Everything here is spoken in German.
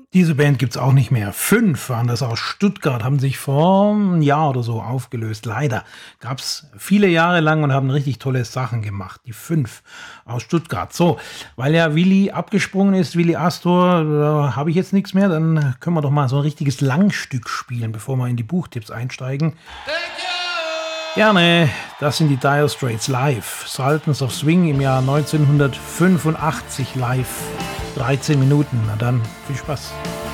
Diese Band gibt's auch nicht mehr. 5 waren das aus Stuttgart, haben sich vor einem Jahr oder so aufgelöst. Leider gab's viele Jahre lang und haben richtig tolle Sachen gemacht. Die 5 aus Stuttgart. So, weil ja Willi abgesprungen ist, Willi Astor, da habe ich jetzt nichts mehr. Dann können wir doch mal so ein richtiges Langstück spielen, bevor wir in die Buchtipps einsteigen. Gerne, das sind die Dire Straits live. Sultans of Swing im Jahr 1985 live. 13 Minuten, na dann, viel Spaß.